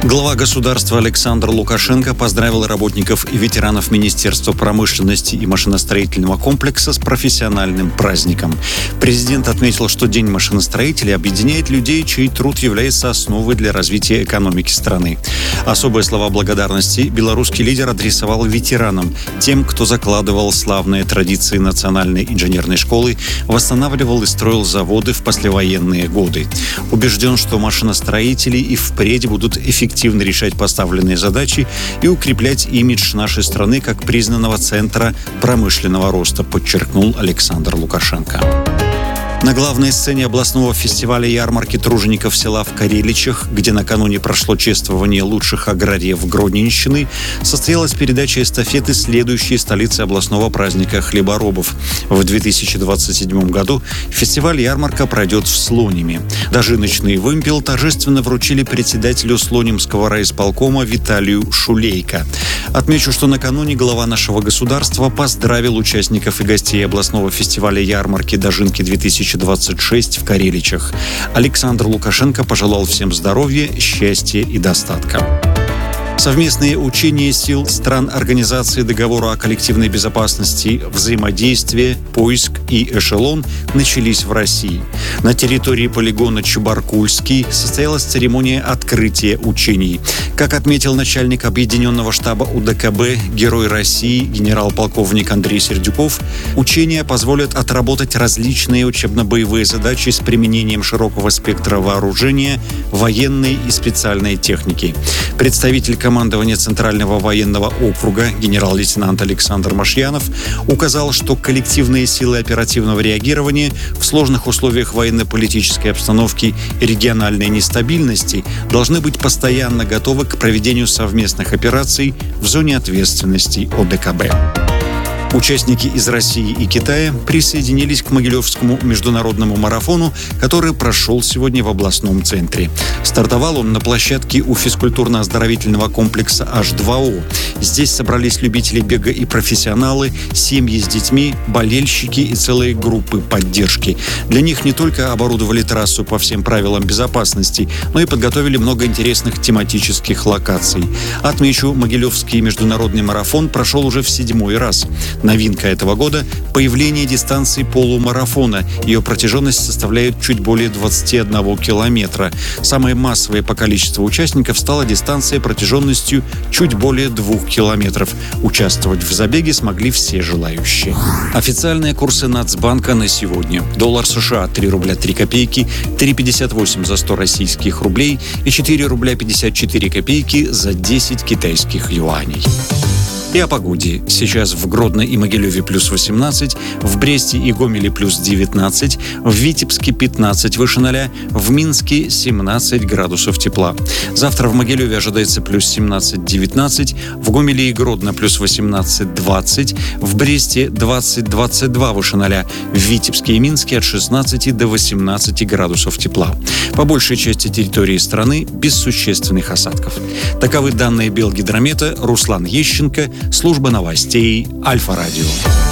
Глава государства Александр Лукашенко поздравил работников и ветеранов Министерства промышленности и машиностроительного комплекса с профессиональным праздником. Президент отметил, что День машиностроителей объединяет людей, чей труд является основой для развития экономики страны. Особые слова благодарности белорусский лидер адресовал ветеранам, тем, кто закладывал славные традиции Национальной инженерной школы, восстанавливал и строил заводы в послевоенные годы. Убежден, что машиностроители и впредь будут эффективно решать поставленные задачи и укреплять имидж нашей страны как признанного центра промышленного роста, подчеркнул Александр Лукашенко. На главной сцене областного фестиваля ярмарки тружеников села в Кареличах, где накануне прошло чествование лучших аграриев Гродненщины, состоялась передача эстафеты следующей столицы областного праздника хлеборобов. В 2027 году фестиваль-ярмарка пройдет в Слониме. Дожиночный вымпел торжественно вручили председателю Слонимского райисполкома Виталию Шулейко. Отмечу, что накануне глава нашего государства поздравил участников и гостей областного фестиваля ярмарки «Дожинки 2026» в Кареличах. Александр Лукашенко пожелал всем здоровья, счастья и достатка. Совместные учения сил стран Организации договора о коллективной безопасности, взаимодействие, поиск и эшелон начались в России. На территории полигона Чебаркульский состоялась церемония открытия учений. Как отметил начальник Объединенного штаба УДКБ, герой России, генерал-полковник Андрей Сердюков, учения позволят отработать различные учебно-боевые задачи с применением широкого спектра вооружения, военной и специальной техники. Представитель командования Центрального военного округа генерал-лейтенант Александр Машьянов указал, что коллективные силы оперативного реагирования в сложных условиях военно-политической обстановки и региональной нестабильности должны быть постоянно готовы к проведению совместных операций в зоне ответственности ОДКБ. Участники из России и Китая присоединились к Могилевскому международному марафону, который прошел сегодня в областном центре. Стартовал он на площадке у физкультурно-оздоровительного комплекса H2O. Здесь собрались любители бега и профессионалы, семьи с детьми, болельщики и целые группы поддержки. Для них не только оборудовали трассу по всем правилам безопасности, но и подготовили много интересных тематических локаций. Отмечу, Могилевский международный марафон прошел уже в 7-й раз. Новинка этого года – появление дистанции полумарафона. Ее протяженность составляет чуть более 21 километра. Самой массовой по количеству участников стала дистанция протяженностью чуть более 2 километров. Участвовать в забеге смогли все желающие. Официальные курсы Нацбанка на сегодня. Доллар США 3 рубля 3 копейки, 3,58 за 100 российских рублей и 4 рубля 54 копейки за 10 китайских юаней. И о погоде. Сейчас в Гродно и Могилеве плюс 18, в Бресте и Гомеле плюс 19, в Витебске 15 выше 0, в Минске 17 градусов тепла. Завтра в Могилеве ожидается плюс 17-19, в Гомеле и Гродно плюс 18-20, в Бресте 20-22 выше 0, в Витебске и Минске от 16 до 18 градусов тепла. По большей части территории страны без существенных осадков. Таковы данные Белгидромета. Руслан Ещенко, служба новостей Альфа-Радио.